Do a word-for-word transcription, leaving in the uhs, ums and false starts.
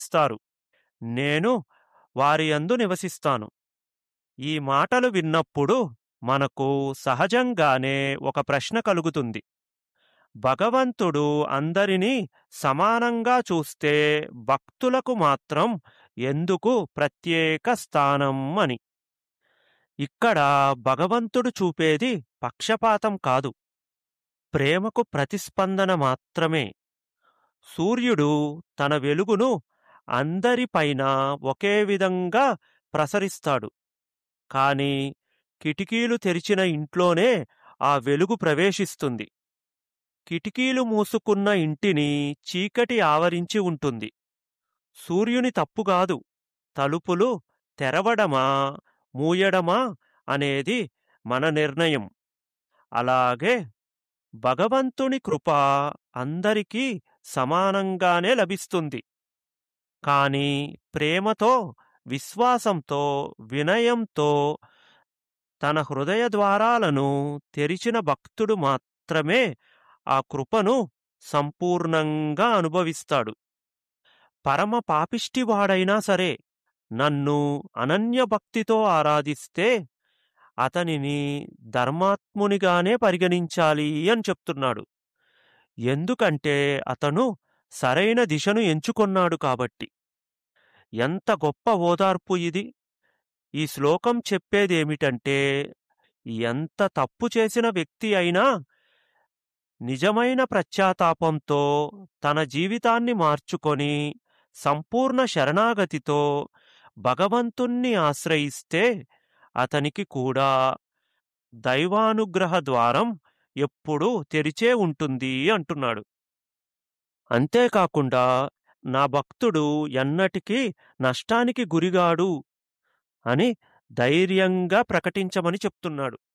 ఇస్తారు. నేను వారి యందు నివసిస్తాను. ఈ మాటలు విన్నప్పుడు మనకు సహజంగానే ఒక ప్రశ్న కలుగుతుంది. భగవంతుడు అందరినీ సమానంగా చూస్తే భక్తులకు మాత్రం ఎందుకు ప్రత్యేక స్థానం అని. ఇక్కడ భగవంతుడు చూపేది పక్షపాతం కాదు, ప్రేమకు ప్రతిస్పందన మాత్రమే. సూర్యుడు తన వెలుగును అందరిపైన ఒకే విధంగా ప్రసరిస్తాడు. కాని కిటికీలు తెరిచిన ఇంట్లోనే ఆ వెలుగు ప్రవేశిస్తుంది. కిటికీలు మూసుకున్న ఇంటిని చీకటి ఆవరించి ఉంటుంది. సూర్యుని తప్పుగాదు, తలుపులు తెరవడమా మూయడమా అనేది మన నిర్ణయం. అలాగే భగవంతుని కృప అందరికీ సమానంగానే లభిస్తుంది. కాని ప్రేమతో, విశ్వాసంతో, వినయంతో తన హృదయ ద్వారాలను తెరిచిన భక్తుడు మాత్రమే ఆ కృపను సంపూర్ణంగా అనుభవిస్తాడు. పరమ పాపిష్టివాడైనా సరే నన్ను అనన్య భక్తితో ఆరాధిస్తే అతనిని ధర్మాత్మునిగానే పరిగణించాలి అని చెప్తున్నాడు. ఎందుకంటే అతను సరైన దిశను ఎంచుకొన్నాడు కాబట్టి. ఎంత గొప్ప ఓదార్పు ఇది! ఈ శ్లోకం చెప్పేదేమిటంటే, ఎంత తప్పు చేసిన వ్యక్తి అయినా నిజమైన పశ్చాత్తాపంతో తన జీవితాన్ని మార్చుకొని సంపూర్ణ శరణాగతితో భగవంతుణ్ణి ఆశ్రయిస్తే అతనికి కూడా దైవానుగ్రహ ద్వారం ఎప్పుడూ తెరిచే ఉంటుంది అంటున్నాడు. అంతేకాకుండా నా భక్తుడు ఎన్నటికీ నష్టానికి గురిగాడు అని ధైర్యంగా ప్రకటించమని చెప్తున్నాడు.